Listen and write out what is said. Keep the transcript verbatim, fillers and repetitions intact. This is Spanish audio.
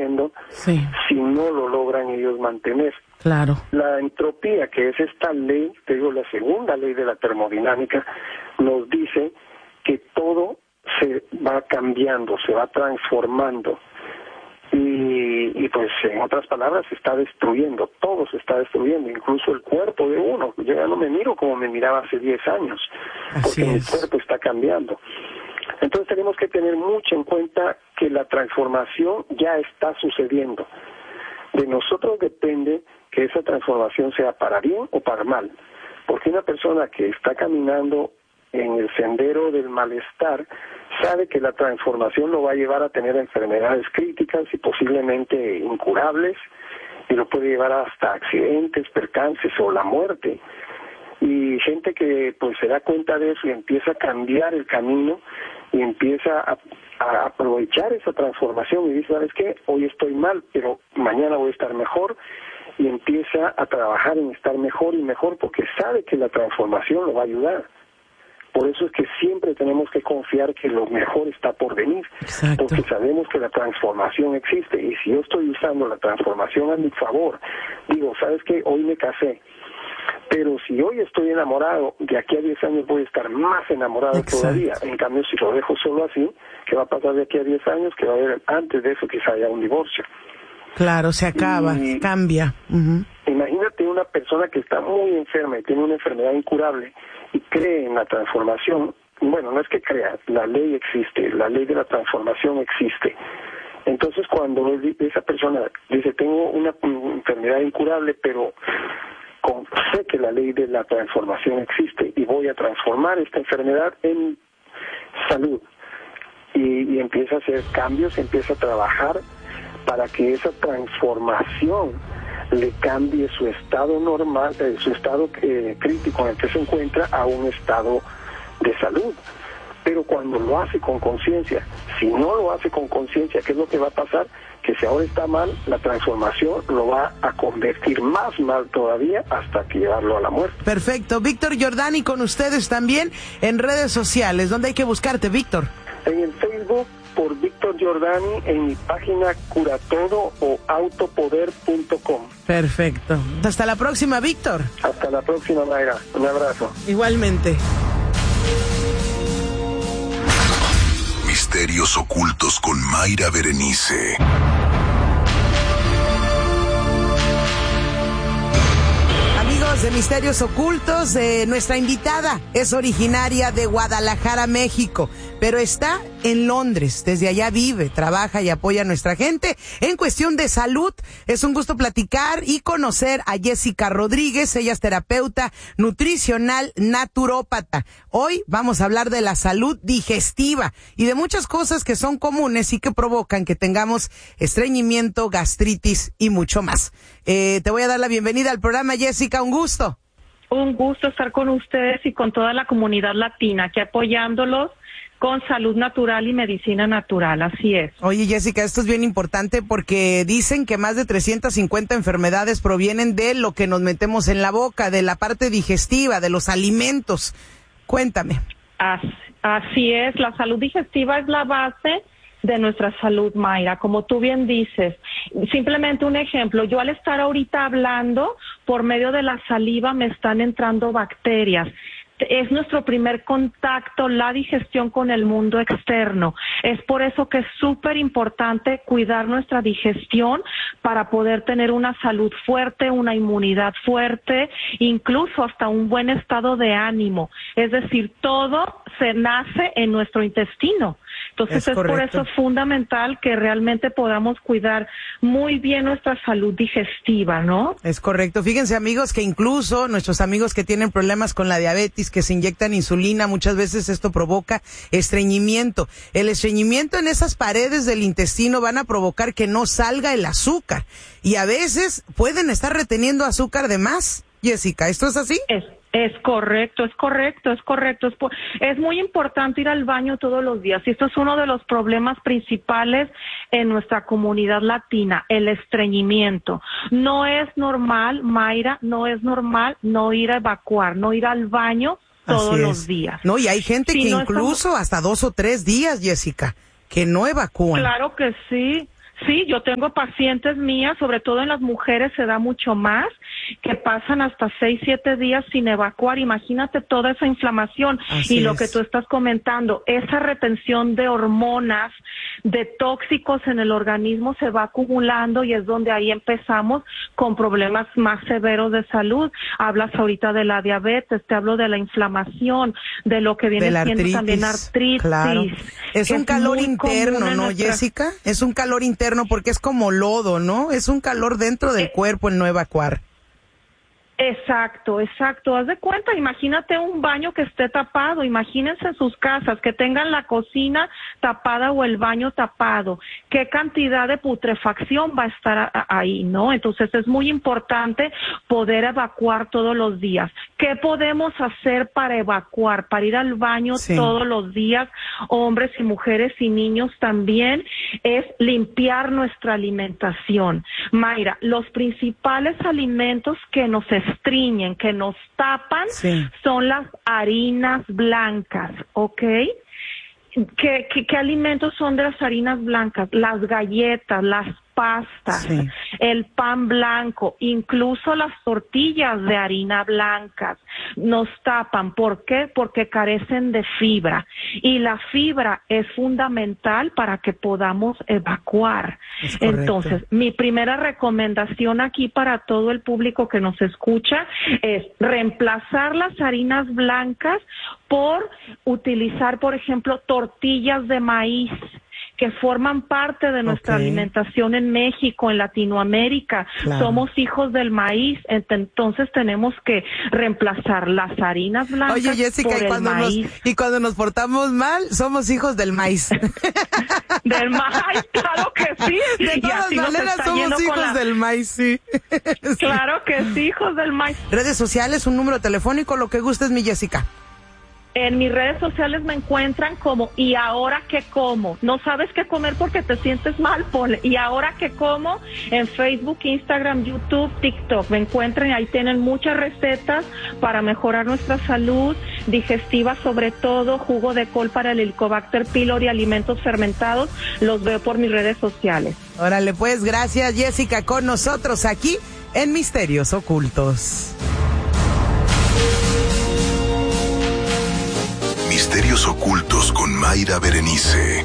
destruyendo sí. si no lo logran ellos mantener. Claro. La entropía, que es esta ley, te digo, la segunda ley de la termodinámica, nos dice que todo se va cambiando, se va transformando. Y, y pues en otras palabras se está destruyendo, todo se está destruyendo, incluso el cuerpo de uno. Yo ya no me miro como me miraba hace diez años, Así porque es. mi cuerpo está cambiando. Entonces tenemos que tener mucho en cuenta que la transformación ya está sucediendo. De nosotros depende que esa transformación sea para bien o para mal, porque una persona que está caminando en el sendero del malestar sabe que la transformación lo va a llevar a tener enfermedades críticas y posiblemente incurables, y lo puede llevar hasta accidentes, percances o la muerte. Y gente que pues se da cuenta de eso y empieza a cambiar el camino y empieza a, a aprovechar esa transformación y dice, ¿sabes qué? Hoy estoy mal, pero mañana voy a estar mejor, y empieza a trabajar en estar mejor y mejor porque sabe que la transformación lo va a ayudar. Por eso es que siempre tenemos que confiar que lo mejor está por venir. Exacto. Porque sabemos que la transformación existe, y si yo estoy usando la transformación a mi favor, digo, ¿sabes qué? Hoy me casé, pero si hoy estoy enamorado, de aquí a diez años voy a estar más enamorado Exacto. todavía. En cambio, si lo dejo solo así, ¿qué va a pasar de aquí a diez años? Que va a haber antes de eso quizá haya un divorcio. Claro, se acaba, y, cambia. Uh-huh. Imagínate una persona que está muy enferma y tiene una enfermedad incurable y cree en la transformación. Bueno, no es que crea, la ley existe, la ley de la transformación existe. Entonces, cuando esa persona dice, tengo una enfermedad incurable, pero con, sé que la ley de la transformación existe y voy a transformar esta enfermedad en salud, y, y empieza a hacer cambios, empieza a trabajar para que esa transformación le cambie su estado normal, eh, su estado eh, crítico en el que se encuentra, a un estado de salud. Pero cuando lo hace con conciencia, si no lo hace con conciencia, ¿qué es lo que va a pasar? Que si ahora está mal, la transformación lo va a convertir más mal todavía hasta que llevarlo a la muerte. Perfecto. Víctor Giordani con ustedes también en redes sociales. ¿Dónde hay que buscarte, Víctor? En el Facebook, por Víctor Giordani, en mi página Curatodo o autopoder punto com. Perfecto. Hasta la próxima, Víctor. Hasta la próxima, Mayra. Un abrazo. Igualmente. Misterios ocultos con Mayra Berenice. Amigos de Misterios Ocultos, eh, nuestra invitada es originaria de Guadalajara, México, pero está en Londres. Desde allá vive, trabaja y apoya a nuestra gente en cuestión de salud. Es un gusto platicar y conocer a Jessica Rodríguez. Ella es terapeuta nutricional naturópata. Hoy vamos a hablar de la salud digestiva y de muchas cosas que son comunes y que provocan que tengamos estreñimiento, gastritis y mucho más. Eh, te voy a dar la bienvenida al programa, Jessica. Un gusto. Un gusto estar con ustedes y con toda la comunidad latina, aquí apoyándolos con salud natural y medicina natural, así es. Oye, Jessica, esto es bien importante porque dicen que más de trescientas cincuenta enfermedades provienen de lo que nos metemos en la boca, de la parte digestiva, de los alimentos. Cuéntame. Así, así es, la salud digestiva es la base de nuestra salud, Mayra, como tú bien dices. Simplemente un ejemplo, yo al estar ahorita hablando, por medio de la saliva me están entrando bacterias. Es nuestro primer contacto, la digestión con el mundo externo. Es por eso que es súper importante cuidar nuestra digestión para poder tener una salud fuerte, una inmunidad fuerte, incluso hasta un buen estado de ánimo. Es decir, todo se nace en nuestro intestino. Entonces es, es por eso fundamental que realmente podamos cuidar muy bien nuestra salud digestiva, ¿no? Es correcto. Fíjense, amigos, que incluso nuestros amigos que tienen problemas con la diabetes, que se inyectan insulina, muchas veces esto provoca estreñimiento. El estreñimiento en esas paredes del intestino van a provocar que no salga el azúcar y a veces pueden estar reteniendo azúcar de más. Jessica, ¿esto es así? Es. Es correcto, es correcto, es correcto. Es, por, es muy importante ir al baño todos los días y esto es uno de los problemas principales en nuestra comunidad latina, el estreñimiento. No es normal, Mayra, no es normal no ir a evacuar, no ir al baño todos los días. No, y hay gente si que no incluso estamos... hasta dos o tres días, Jessica, que no evacúan. Claro que sí. Sí, yo tengo pacientes mías, sobre todo en las mujeres se da mucho más, que pasan hasta seis, siete días sin evacuar. Imagínate toda esa inflamación. Así y lo es. que tú estás comentando, esa retención de hormonas, de tóxicos en el organismo se va acumulando y es donde ahí empezamos con problemas más severos de salud. Hablas ahorita de la diabetes, te hablo de la inflamación, de lo que viene De la siendo artritis, también artritis. claro. Es que un calor muy interno, común en ¿no, nuestra- Jessica? Es un calor interno porque es como lodo, ¿no? Es un calor dentro del Eh, cuerpo el no evacuar. Exacto, exacto. Haz de cuenta, imagínate un baño que esté tapado, imagínense sus casas, que tengan la cocina tapada o el baño tapado. ¿Qué cantidad de putrefacción va a estar a- a- ahí, no? Entonces es muy importante poder evacuar todos los días. ¿Qué podemos hacer para evacuar, para ir al baño Sí. todos los días, hombres y mujeres y niños también? Es limpiar nuestra alimentación. Mayra, los principales alimentos que nos estriñen, que nos tapan, Sí. son las harinas blancas, ¿ok? ¿Qué, qué, qué alimentos son de las harinas blancas? Las galletas, las pastas, Sí. el pan blanco, incluso las tortillas de harina blancas nos tapan. ¿Por qué? Porque carecen de fibra y la fibra es fundamental para que podamos evacuar. Es correcto. Entonces, mi primera recomendación aquí para todo el público que nos escucha es reemplazar las harinas blancas por utilizar, por ejemplo, tortillas de maíz, que forman parte de nuestra Ok. alimentación en México, en Latinoamérica. Claro. Somos hijos del maíz, ent- entonces tenemos que reemplazar las harinas blancas Oye, Jessica, por y el cuando, nos, maíz. y cuando nos portamos mal, somos hijos del maíz. Del maíz, claro que sí. De Y todas así nos maneras, está yendo somos con hijos la- del maíz, sí. Sí. Claro que sí, hijos del maíz. Redes sociales, un número telefónico, lo que gustes, mi Jessica. En mis redes sociales me encuentran como ¿y ahora qué como? No sabes qué comer porque te sientes mal, ponle ¿y ahora qué como? En Facebook, Instagram, YouTube, TikTok. Me encuentran y ahí tienen muchas recetas para mejorar nuestra salud digestiva, sobre todo jugo de col para el Helicobacter pylori, alimentos fermentados. Los veo por mis redes sociales. Órale, pues, gracias, Jessica, con nosotros aquí en Misterios Ocultos. Misterios ocultos con Mayra Berenice.